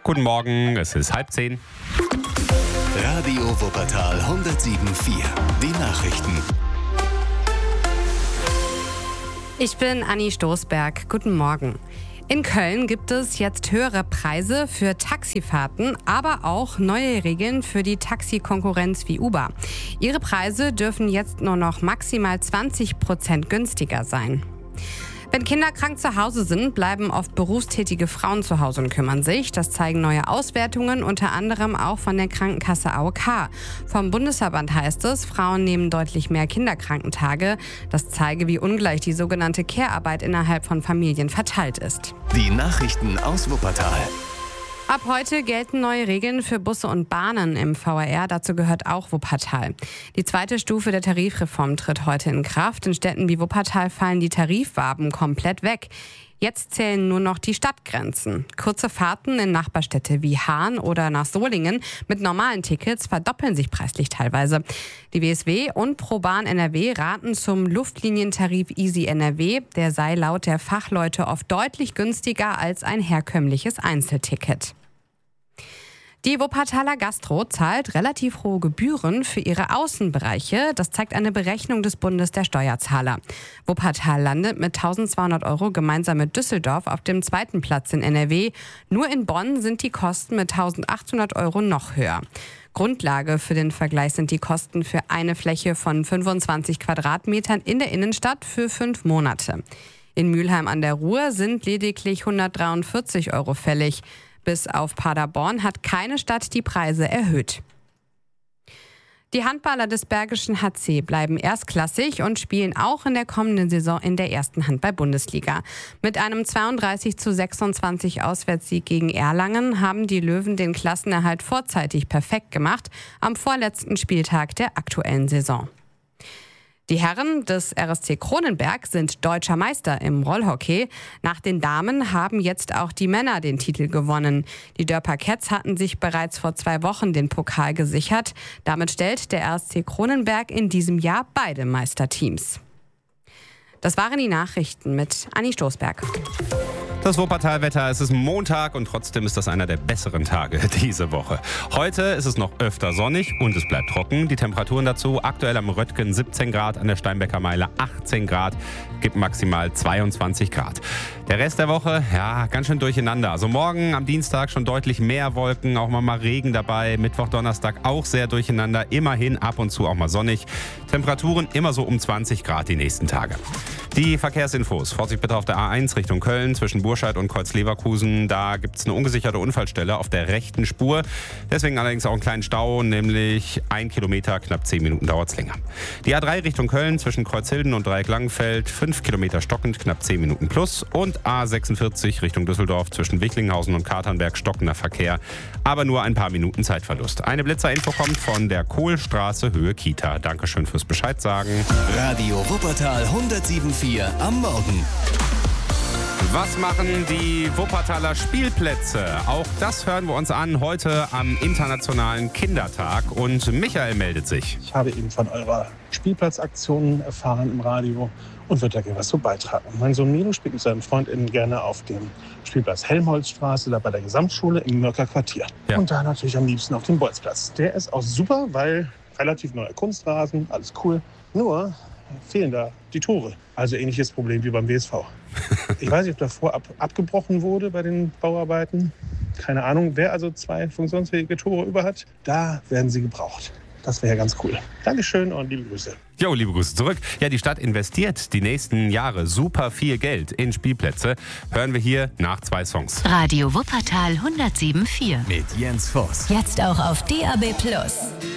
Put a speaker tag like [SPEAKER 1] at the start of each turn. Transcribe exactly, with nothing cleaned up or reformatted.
[SPEAKER 1] Guten Morgen, es ist halb zehn.
[SPEAKER 2] Radio Wuppertal hundertsieben Komma vier. Die Nachrichten.
[SPEAKER 3] Ich bin Anni Stoßberg. Guten Morgen. In Köln gibt es jetzt höhere Preise für Taxifahrten, aber auch neue Regeln für die Taxikonkurrenz wie Uber. Ihre Preise dürfen jetzt nur noch maximal zwanzig Prozent günstiger sein. Wenn Kinder krank zu Hause sind, bleiben oft berufstätige Frauen zu Hause und kümmern sich. Das zeigen neue Auswertungen, unter anderem auch von der Krankenkasse A O K. Vom Bundesverband heißt es, Frauen nehmen deutlich mehr Kinderkrankentage. Das zeige, wie ungleich die sogenannte Care-Arbeit innerhalb von Familien verteilt ist.
[SPEAKER 2] Die Nachrichten aus Wuppertal.
[SPEAKER 3] Ab heute gelten neue Regeln für Busse und Bahnen im V R R. Dazu gehört auch Wuppertal. Die zweite Stufe der Tarifreform tritt heute in Kraft. In Städten wie Wuppertal fallen die Tarifwaben komplett weg. Jetzt zählen nur noch die Stadtgrenzen. Kurze Fahrten in Nachbarstädte wie Hahn oder nach Solingen mit normalen Tickets verdoppeln sich preislich teilweise. Die W S W und ProBahn N R W raten zum Luftlinientarif Easy N R W. Der sei laut der Fachleute oft deutlich günstiger als ein herkömmliches Einzelticket. Die Wuppertaler Gastro zahlt relativ hohe Gebühren für ihre Außenbereiche. Das zeigt eine Berechnung des Bundes der Steuerzahler. Wuppertal landet mit eintausendzweihundert Euro gemeinsam mit Düsseldorf auf dem zweiten Platz in N R W. Nur in Bonn sind die Kosten mit eintausendachthundert Euro noch höher. Grundlage für den Vergleich sind die Kosten für eine Fläche von fünfundzwanzig Quadratmetern in der Innenstadt für fünf Monate. In Mülheim an der Ruhr sind lediglich hundertdreiundvierzig Euro fällig. Bis auf Paderborn hat keine Stadt die Preise erhöht. Die Handballer des Bergischen H C bleiben erstklassig und spielen auch in der kommenden Saison in der ersten Handball-Bundesliga. Mit einem zweiunddreißig zu sechsundzwanzig Auswärtssieg gegen Erlangen haben die Löwen den Klassenerhalt vorzeitig perfekt gemacht am vorletzten Spieltag der aktuellen Saison. Die Herren des R S C Kronenberg sind deutscher Meister im Rollhockey. Nach den Damen haben jetzt auch die Männer den Titel gewonnen. Die Dörper Cats hatten sich bereits vor zwei Wochen den Pokal gesichert. Damit stellt der R S C Kronenberg in diesem Jahr beide Meisterteams. Das waren die Nachrichten mit Anni Stoßberg.
[SPEAKER 1] Das Wuppertalwetter, es ist Montag und trotzdem ist das einer der besseren Tage diese Woche. Heute ist es noch öfter sonnig und es bleibt trocken. Die Temperaturen dazu aktuell am Röttgen siebzehn Grad, an der Steinbecker Meile achtzehn Grad, gibt maximal zweiundzwanzig Grad. Der Rest der Woche, ja, ganz schön durcheinander. Also morgen am Dienstag schon deutlich mehr Wolken, auch mal, mal Regen dabei. Mittwoch, Donnerstag auch sehr durcheinander, immerhin ab und zu auch mal sonnig. Temperaturen immer so um zwanzig Grad die nächsten Tage. Die Verkehrsinfos. Vorsicht bitte auf der A eins Richtung Köln zwischen Burscheid und Kreuz-Leverkusen. Da gibt es eine ungesicherte Unfallstelle auf der rechten Spur. Deswegen allerdings auch einen kleinen Stau, nämlich ein Kilometer, knapp zehn Minuten dauert es länger. Die A drei Richtung Köln zwischen Kreuzhilden und Dreieck-Langenfeld, fünf Kilometer stockend, knapp zehn Minuten plus. Und A sechsundvierzig Richtung Düsseldorf zwischen Wichlinghausen und Katernberg, stockender Verkehr, aber nur ein paar Minuten Zeitverlust. Eine Blitzerinfo kommt von der Kohlstraße Höhe Kita. Dankeschön fürs Bescheid sagen.
[SPEAKER 2] Radio Wuppertal hundertsieben Komma vier am Morgen.
[SPEAKER 1] Was machen die Wuppertaler Spielplätze? Auch das hören wir uns an heute am Internationalen Kindertag. Und Michael meldet sich.
[SPEAKER 4] Ich habe eben von eurer Spielplatzaktion erfahren im Radio und würde da gerne was zu beitragen. Mein Sohn Milo spielt mit seinen FreundInnen gerne auf dem Spielplatz Helmholtzstraße, da bei der Gesamtschule im Mörker Quartier. Ja. Und da natürlich am liebsten auf dem Bolzplatz. Der ist auch super, weil relativ neuer Kunstrasen, alles cool. Nur fehlen da die Tore. Also ähnliches Problem wie beim W S V. Ich weiß nicht, ob davor ab, abgebrochen wurde bei den Bauarbeiten. Keine Ahnung. Wer also zwei funktionsfähige Tore über hat, da werden sie gebraucht. Das wäre ja ganz cool. Dankeschön und liebe Grüße.
[SPEAKER 1] Jo, liebe Grüße zurück. Ja, die Stadt investiert die nächsten Jahre super viel Geld in Spielplätze. Hören wir hier nach zwei Songs.
[SPEAKER 5] Radio Wuppertal hundertsieben Komma vier.
[SPEAKER 2] Mit Jens Voss.
[SPEAKER 5] Jetzt auch auf D A B plus.